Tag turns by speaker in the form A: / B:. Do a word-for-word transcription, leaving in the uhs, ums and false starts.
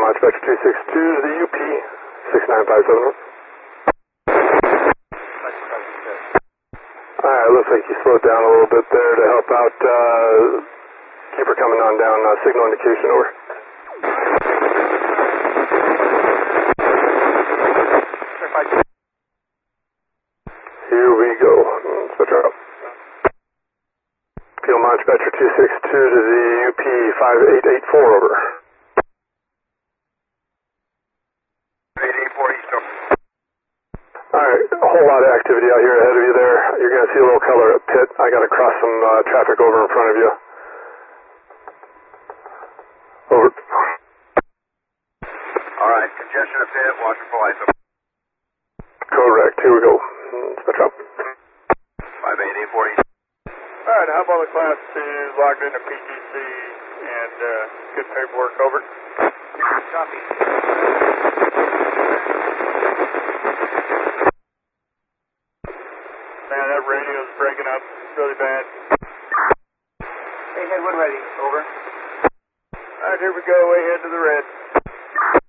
A: launch vector two six two to the U P six nine five seven. Alright, looks like you slowed down a little bit there to help out. Uh, keep her coming on down. Uh, signal indication, over. Here we go. Switch her up. Fuel launch vector two six two to the U P five eight eight four, over.
B: eight eight four east, over.
A: Alright, a whole lot of activity out here ahead of you there. You're going to see a little color at pit. I got to cross some uh, traffic over in front of you. Over.
B: Alright, congestion at pit, watching for lights, over.
A: Correct, here we go. Switch up.
B: five eight eight four east.
C: Alright, how about the class two logged into P T C and uh, good paperwork, over?
B: Copy.
C: Man, that radio's breaking up really bad.
B: Hey, head one ready, over.
C: Alright, here we go, way ahead to the red.